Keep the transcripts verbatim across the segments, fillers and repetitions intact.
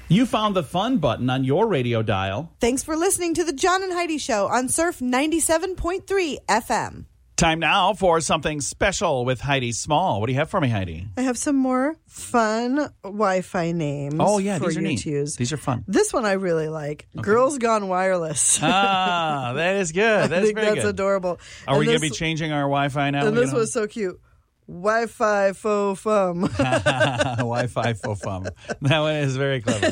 You found the fun button on your radio dial. Thanks for listening to the John and Heidi Show on Surf ninety-seven point three F M. Time now for something special with Heidi Small. What do you have for me, Heidi? I have some more fun Wi-Fi names. Oh, yeah, for these are you neat. to use. These are fun. This one I really like. Okay. Girls Gone Wireless. Ah, that is good. That's I think very that's good. adorable. Are and we going to this, be changing our Wi-Fi now? And this you know? was so cute. Wi-Fi faux fum. Wi-Fi faux fum. That one is very clever.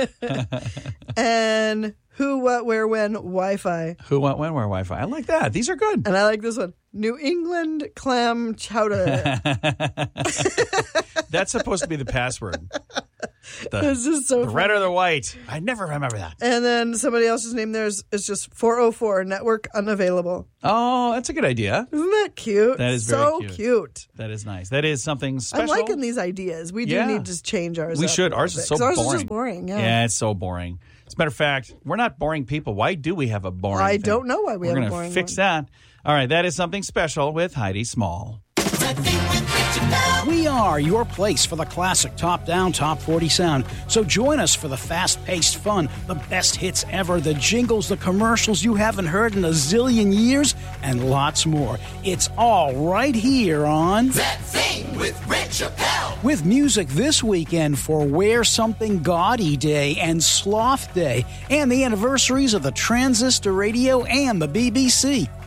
And who, what, where, when, Wi-Fi. Who, what, when, where, Wi-Fi. I like that. These are good. And I like this one. New England clam chowder. That's supposed to be the password. The, this is so the red or the white. I never remember that. And then somebody else's name there is, is just four oh four, network unavailable. Oh, that's a good idea. Isn't that cute? That is so very cute. cute. That is nice. That is something special. I'm liking these ideas. We do Yeah. need to change ours. We up should. a Ours little is so bit, 'cause ours boring. is just boring. Yeah. Yeah, it's so boring. As a matter of fact, we're not boring people. Why do we have a boring I thing? don't know why we we're have a gonna boring fix one. that. All right, that is something special with Heidi Small. We are your place for the classic top-down, top forty sound. So join us for the fast-paced fun, the best hits ever, the jingles, the commercials you haven't heard in a zillion years, and lots more. It's all right here on That Thing with Rick Chappelle. With music this weekend for Wear Something Gaudy Day and Sloth Day, and the anniversaries of the Transistor Radio and the B B C.